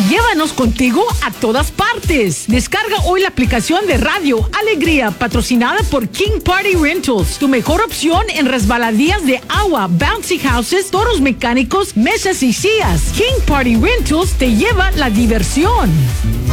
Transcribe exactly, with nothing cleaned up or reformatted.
Llévanos contigo a todas partes. Descarga hoy la aplicación de Radio Alegría, patrocinada por King Party Rentals, tu mejor opción en resbaladillas de agua, bouncy houses, toros mecánicos, mesas y sillas. King Party Rentals te lleva la diversión.